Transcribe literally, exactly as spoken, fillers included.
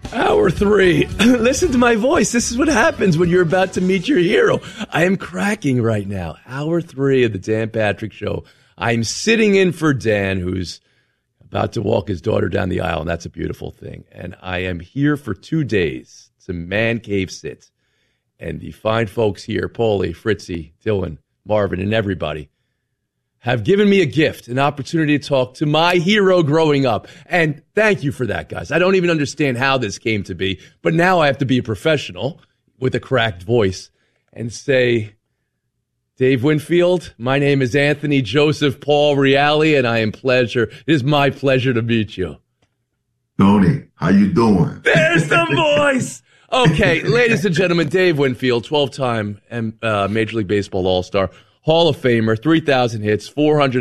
Hour three. Listen to my voice. This is what happens when you're about to meet your hero. I am cracking right now. Hour three of the Dan Patrick Show. I'm sitting in for Dan, who's about to walk his daughter down the aisle, and that's a beautiful thing. And I am here for two days. It's a man cave sit. And the fine folks here, Paulie, Fritzy, Dylan, Marvin, and everybody, have given me a gift, an opportunity to talk to my hero growing up. And thank you for that, guys. I don't even understand how this came to be, but now I have to be a professional with a cracked voice and say, Dave Winfield, my name is Anthony Joseph Paul Reale, and I am pleasure. It is my pleasure to meet you. Tony, how you doing? There's the voice. Okay, ladies and gentlemen, Dave Winfield, twelve-time uh, Major League Baseball All-Star, Hall of Famer, three thousand hits, four hundred